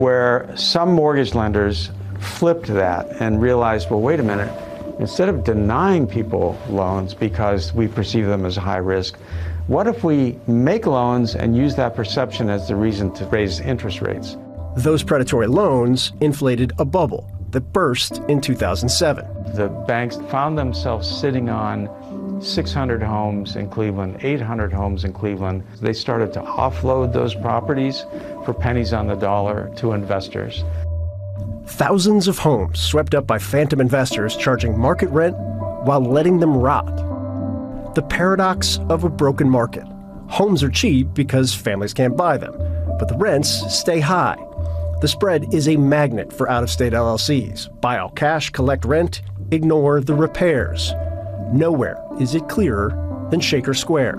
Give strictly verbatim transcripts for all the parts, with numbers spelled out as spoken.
where some mortgage lenders flipped that and realized, well, wait a minute, instead of denying people loans because we perceive them as high risk, what if we make loans and use that perception as the reason to raise interest rates? Those predatory loans inflated a bubble that burst in two thousand seven. The banks found themselves sitting on six hundred homes in Cleveland, eight hundred homes in Cleveland. They started to offload those properties for pennies on the dollar to investors. Thousands of homes swept up by phantom investors charging market rent while letting them rot. The paradox of a broken market. Homes are cheap because families can't buy them, but the rents stay high. The spread is a magnet for out-of-state L L Cs. Buy all cash, collect rent, ignore the repairs. Nowhere is it clearer than Shaker Square.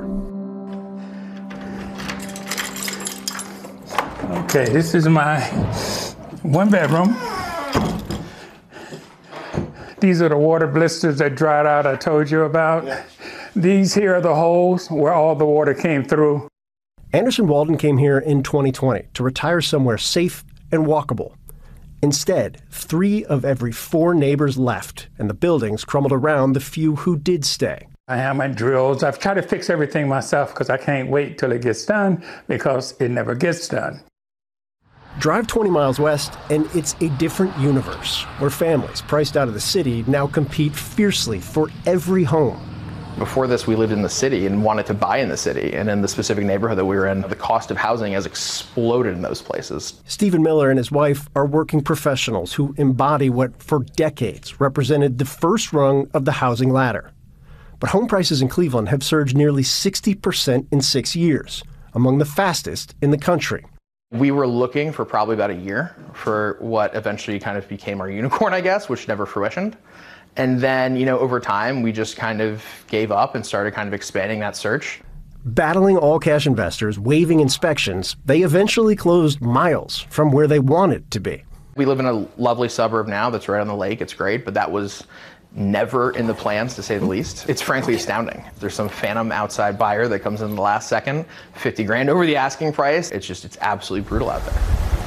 Okay, this is my one bedroom. These are the water blisters that dried out I told you about. Yeah. These here are the holes where all the water came through. Anderson Walden came here in twenty twenty to retire somewhere safe and walkable. Instead, three of every four neighbors left, and the buildings crumbled around the few who did stay. I have my drills. I've tried to fix everything myself because I can't wait till it gets done because it never gets done. Drive twenty miles west, and it's a different universe where families priced out of the city now compete fiercely for every home. Before this, we lived in the city and wanted to buy in the city. And in the specific neighborhood that we were in, the cost of housing has exploded in those places. Stephen Miller and his wife are working professionals who embody what, for decades, represented the first rung of the housing ladder. But home prices in Cleveland have surged nearly sixty percent in six years, among the fastest in the country. We were looking for probably about a year for what eventually kind of became our unicorn, I guess, which never fruitioned. And then, you know, over time, we just kind of gave up and started kind of expanding that search. Battling all-cash investors, waiving inspections, they eventually closed miles from where they wanted to be. We live in a lovely suburb now that's right on the lake. It's great, but that was never in the plans, to say the least. It's frankly astounding. There's some phantom outside buyer that comes in the last second, fifty grand over the asking price. It's just, it's absolutely brutal out there.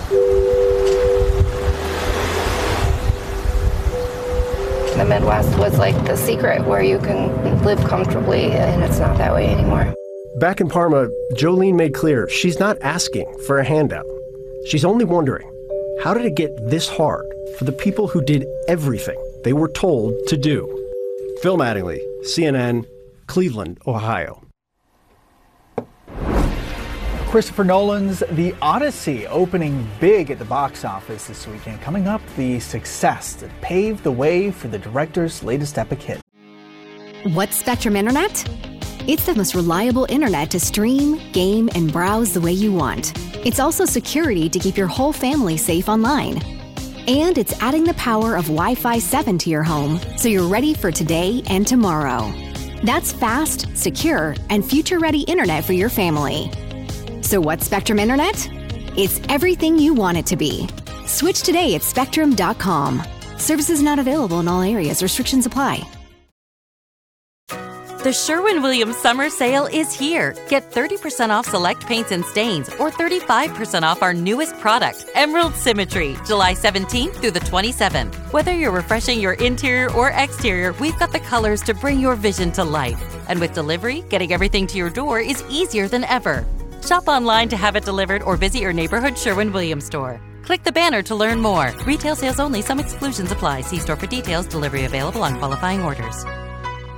The Midwest was like the secret where you can live comfortably, and it's not that way anymore. Back in Parma, Jolene made clear she's not asking for a handout. She's only wondering, how did it get this hard for the people who did everything they were told to do? Phil Mattingly, C N N, Cleveland, Ohio. Christopher Nolan's The Odyssey opening big at the box office this weekend. Coming up, the success that paved the way for the director's latest epic hit. What's Spectrum Internet? It's the most reliable internet to stream, game, and browse the way you want. It's also security to keep your whole family safe online. And it's adding the power of Wi-Fi seven to your home so you're ready for today and tomorrow. That's fast, secure, and future-ready internet for your family. So what's Spectrum Internet? It's everything you want it to be. Switch today at spectrum dot com. Services not available in all areas. Restrictions apply. The Sherwin-Williams Summer Sale is here. Get thirty percent off select paints and stains or thirty-five percent off our newest product, Emerald Symmetry, July seventeenth through the twenty-seventh. Whether you're refreshing your interior or exterior, we've got the colors to bring your vision to life. And with delivery, getting everything to your door is easier than ever. Shop online to have it delivered or visit your neighborhood Sherwin-Williams store. Click the banner to learn more. Retail sales only. Some exclusions apply. See store for details. Delivery available on qualifying orders.